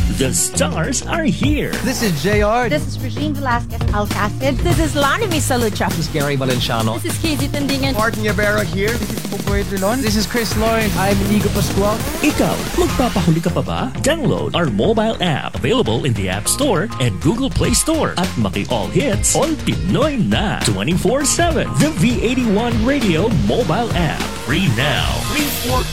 The stars are here. This is JR. This is Regine Velasquez Alcacid. This is Lani Misalucha. This is Gary Valenciano. This is Casey Tandingan. Martin Yabera here. This is Pupoy Trilon. This is Chris Lauren. I'm Inigo Pascual. Ikaw, magpapahuli ka pa ba? Download our mobile app available in the App Store and Google Play Store at Maki All Hits, All Pinoy na 24/7. The V81 Radio mobile app. Free now. Free for